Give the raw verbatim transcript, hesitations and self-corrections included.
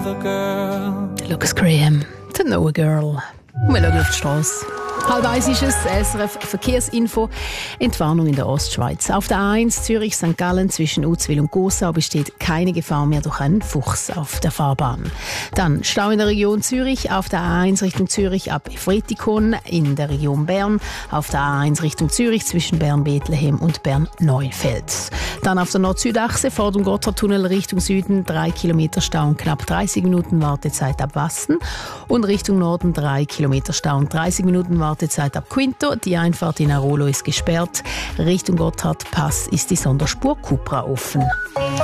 another girl. Lucas Graham, To Know a Girl. Wir schauen auf die Strasse. Halb eins ist es, S R F Verkehrsinfo. Entwarnung in der Ostschweiz. Auf der A eins Zürich Sankt Gallen zwischen Uzwil und Gossau besteht keine Gefahr mehr durch einen Fuchs auf der Fahrbahn. Dann Stau in der Region Zürich, auf der A eins Richtung Zürich ab Efretikon, in der Region Bern, auf der A eins Richtung Zürich zwischen Bern-Bethlehem und Bern-Neufeld. Dann auf der Nord-Süd-Achse vor dem Gotthardtunnel Richtung Süden drei Kilometer Stau und knapp dreißig Minuten Wartezeit ab Wassen und Richtung Norden drei Kilometer Stau und dreißig Minuten Wartezeit ab Quinto. Die Einfahrt in Arolo ist gesperrt. Richtung Gotthardpass ist die Sonderspur Cupra offen.